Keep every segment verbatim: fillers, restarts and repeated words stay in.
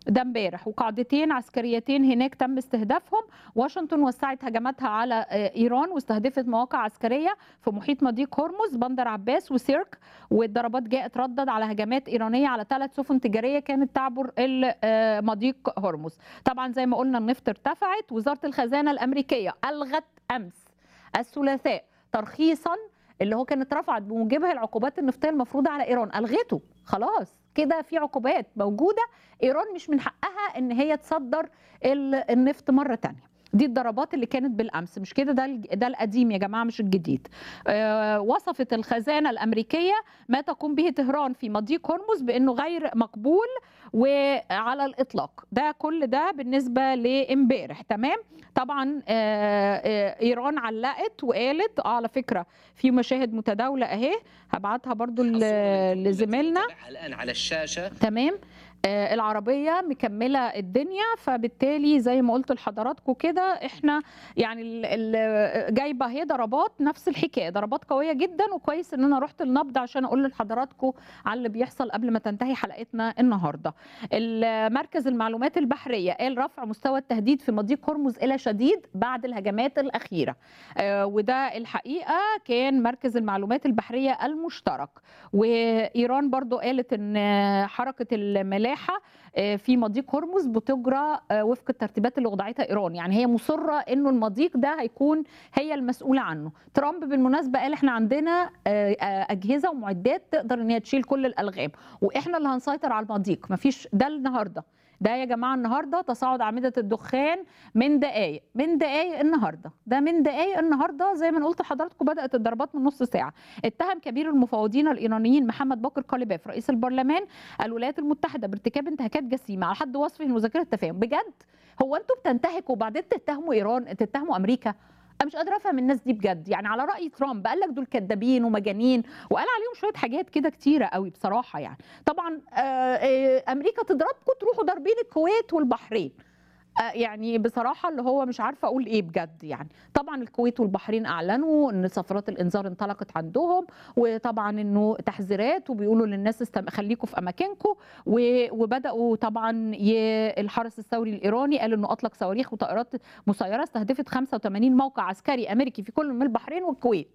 ده امبارح، وقاعدتين عسكريتين هناك تم استهدافهم. واشنطن وسعت هجماتها على آه، ايران واستهدفت مواقع عسكريه في محيط مضيق هرمز، بندر عباس وسيرك. والضربات جاءت ردا على هجمات ايرانيه على ثلاث سفن تجاريه كانت تعبر ال- آه، مضيق هرمز. طبعا زي ما قلنا النفط ارتفعت. وزاره الخزانه الامريكيه الغت امس الثلاثاء ترخيصا اللي هو كانت رفعت بموجبها العقوبات النفطيه المفروضه على ايران، الغته خلاص كده. في عقوبات موجوده، ايران مش من حقها ان هي تصدر ال- النفط مره تانية. دي الضربات اللي كانت بالامس، مش كده؟ ده الج- ده القديم يا جماعه مش الجديد. آه، وصفت الخزانه الامريكيه ما تقوم به طهران في مضيق هرمز بانه غير مقبول وعلى الاطلاق. ده كل ده بالنسبه لامبارح. تمام. طبعا آه، آه، ايران علقت وقالت اه على فكره في مشاهد متداوله اهي، هبعتها برضو ل- الصورة التي لزميلنا. نتابعها الآن على الشاشة. تمام. آه، العربية مكملة الدنيا، فبالتالي زي ما قلت لحضراتكم كده احنا يعني ال- ال- جايبة هي ضربات نفس الحكاية، ضربات قوية جدا. وكويس ان انا رحت النبض عشان اقول لحضراتكم على اللي بيحصل قبل ما تنتهي حلقتنا النهاردة. مركز المعلومات البحرية قال رفع مستوى التهديد في مضيق هرمز إلى شديد بعد الهجمات الأخيرة. آه، وده الحقيقة كان مركز المعلومات البحرية المشترك. وإيران برضو قالت ان حركه الملاحه في مضيق هرمز بتجرى وفق الترتيبات اللي وضعتها ايران، يعني هي مصره انه المضيق ده هيكون هي المسؤوله عنه. ترامب بالمناسبه قال احنا عندنا اجهزه ومعدات تقدر ان هي تشيل كل الالغام، واحنا اللي هنسيطر على المضيق. مفيش ده النهارده، ده يا جماعه النهارده تصاعد اعمده الدخان من دقائق من دقائق النهارده، ده من دقائق النهارده. زي ما أنا قلت لحضراتكم بدات الضربات من نص ساعه. اتهم كبير المفوضين الايرانيين محمد باقر قالباف رئيس البرلمان الولايات المتحده بارتكاب انتهاكات جسيمه على حد وصفه مذكره التفاهم. بجد هو انتوا بتنتهكوا وبعدين تتهموا ايران، تتهموا امريكا؟ انا مش قادره افهم الناس دي بجد. يعني على راي ترامب قال لك دول كدابين ومجانين، وقال عليهم شويه حاجات كده كتيره قوي بصراحه. يعني طبعا آه، آه، امريكا تضربكم تروحوا ضاربين الكويت والبحرين. آه، يعني بصراحة اللي هو مش عارفة أقول إيه بجد. يعني طبعا الكويت والبحرين أعلنوا أن صفارات الإنذار انطلقت عندهم، وطبعا أنه تحذيرات، وبيقولوا للناس استم... خليكم في أماكنكم. و... وبدأوا طبعا ي... الحرس الثوري الإيراني قال أنه أطلق صواريخ وطائرات مسيرة استهدفت خمسة وثمانين موقع عسكري أمريكي في كل من البحرين والكويت،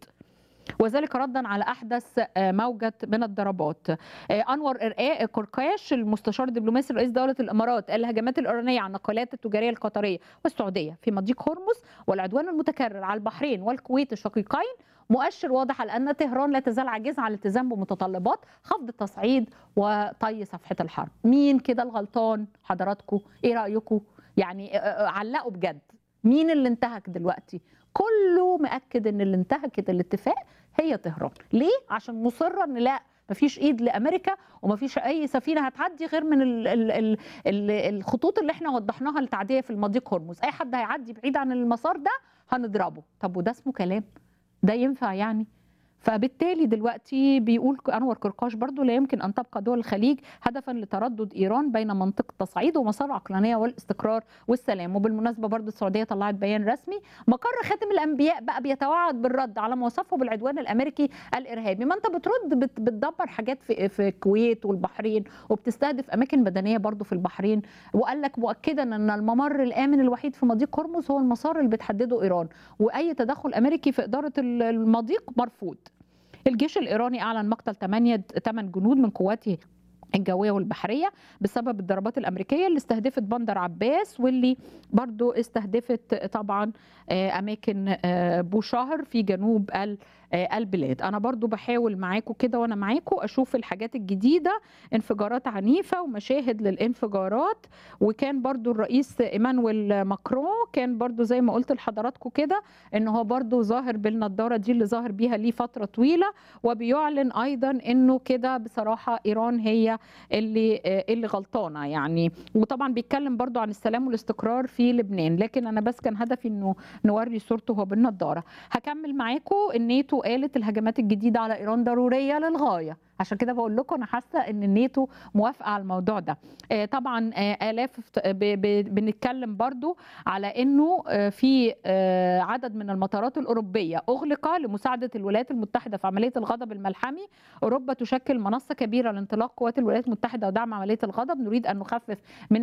وذلك ردا على احدث موجه من الضربات. انور قرقاش المستشار الدبلوماسي لرئيس دوله الامارات قال الهجمات الايرانيه على الناقلات التجاريه القطريه والسعوديه في مضيق هرمز والعدوان المتكرر على البحرين والكويت الشقيقين مؤشر واضح على ان طهران لا تزال عاجزه عن الالتزام بمتطلبات خفض التصعيد وطي صفحه الحرب. مين كده الغلطان حضراتكم؟ ايه رايكم؟ يعني علقوا بجد مين اللي انتهك دلوقتي؟ كله مأكد ان اللي انتهكت الاتفاق هي طهران. ليه؟ عشان مصره ان لا مفيش ايد لامريكا ومفيش اي سفينه هتعدي غير من ال ال ال ال الخطوط اللي احنا وضحناها للتعديه في المضيق هرمز. اي حد هيعدي بعيد عن المسار ده هنضربه. طب وده اسمه كلام؟ ده ينفع يعني؟ فبالتالي دلوقتي بيقول انور قرقاش برضو لا يمكن ان تبقى دول الخليج هدفا لتردد ايران بين منطقه التصعيد ومسار العقلانيه والاستقرار والسلام. وبالمناسبه برضو السعوديه طلعت بيان رسمي مقر خاتم الانبياء بقى بيتوعد بالرد على ما وصفه بالعدوان الامريكي الارهابي. ما انت بترد بت بتدبر حاجات في في الكويت والبحرين وبتستهدف اماكن مدنيه برضو في البحرين، وقال لك مؤكدا ان الممر الامن الوحيد في مضيق هرمز هو المسار اللي بتحدده ايران، واي تدخل امريكي في اداره المضيق مرفوض. الجيش الإيراني أعلن مقتل ثمانية ثمان جنود من قواته الجوية والبحرية بسبب الضربات الأمريكية اللي استهدفت بندر عباس واللي برضو استهدفت طبعا أماكن بوشاهر في جنوب البلاد. أنا برضو بحاول معاكم كده وأنا معاكم أشوف الحاجات الجديدة، انفجارات عنيفة ومشاهد للانفجارات. وكان برضو الرئيس إيمانويل ماكرون كان برضو زي ما قلت لحضراتكم كده إن هو برضو ظاهر بالنضارة دي اللي ظاهر بيها ليه فترة طويلة، وبيعلن أيضا إنه كده بصراحة إيران هي اللي اللي غلطانه يعني. وطبعا بيتكلم برضو عن السلام والاستقرار في لبنان، لكن انا بس كان هدفي انه نوري صورته هو بالنضاره. هكمل معاكم. الناتو قالت الهجمات الجديده على ايران ضروريه للغايه، عشان كده بقول لكم انا حاسه ان الناتو موافقه على الموضوع ده. طبعا الاف بنتكلم برضو على انه في عدد من المطارات الاوروبيه اغلق لمساعده الولايات المتحده في عمليه الغضب الملحمي. اوروبا تشكل منصه كبيره لانطلاق قوات الولايات المتحده ودعم عمليه الغضب. نريد ان نخفف من